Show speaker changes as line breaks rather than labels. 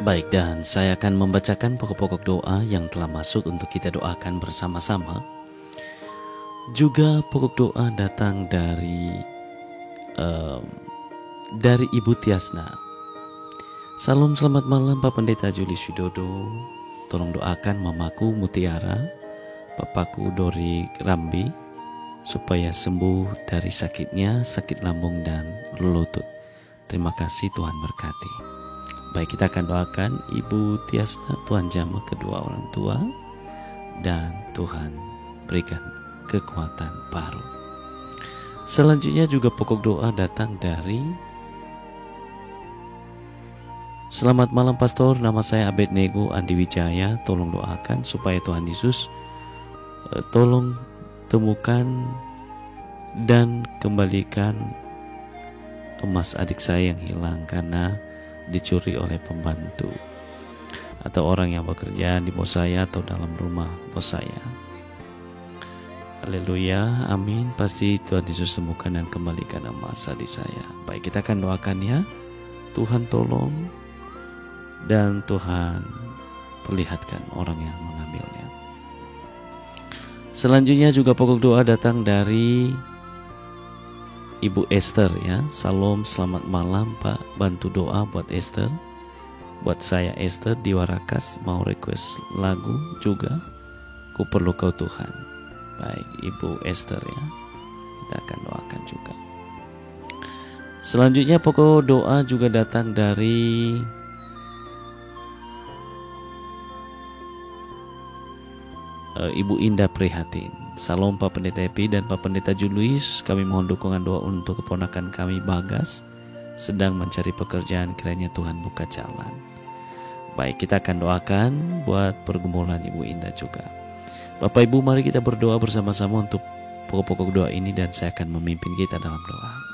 Baik, dan saya akan membacakan pokok-pokok doa yang telah masuk untuk kita doakan bersama-sama. Juga pokok doa datang dari Ibu Tiasna. Salam selamat malam Pak Pendeta Julius Widodo. Tolong doakan mamaku Mutiara, papaku Dori Rambi, supaya sembuh dari sakitnya, sakit lambung dan lutut. Terima kasih, Tuhan berkati. Baik, kita akan doakan Ibu Tiasna, Tuhan jamah kedua orang tua, dan Tuhan berikan kekuatan baru. Selanjutnya juga pokok doa datang dari Selamat malam Pastor, nama saya Abednego Andi Wijaya. Tolong doakan supaya Tuhan Yesus tolong temukan dan kembalikan emas adik saya yang hilang karena dicuri oleh pembantu atau orang yang bekerja di bos saya atau dalam rumah bos saya. Haleluya, amin. Pasti Tuhan Yesus temukan dan kembalikan emas adik saya. Baik, kita akan doakan ya. Tuhan tolong dan Tuhan perlihatkan orang yang mengambilnya. Selanjutnya juga pokok doa datang dari Ibu Esther ya. Salam selamat malam Pak, bantu doa buat Esther. Buat saya Esther di Warakas, mau request lagu juga. Ku perlu kau Tuhan. Baik Ibu Esther ya, kita akan doakan juga. Selanjutnya pokok doa juga datang dari Ibu Indah Prihatin. Salam Pak Pendeta Epi dan Pak Pendeta Julius. Kami mohon dukungan doa untuk keponakan kami Bagas, sedang mencari pekerjaan, kiranya Tuhan buka jalan. Baik, kita akan doakan buat pergumulan Ibu Indah juga. Bapak Ibu, mari kita berdoa bersama-sama untuk pokok-pokok doa ini dan saya akan memimpin kita dalam doa.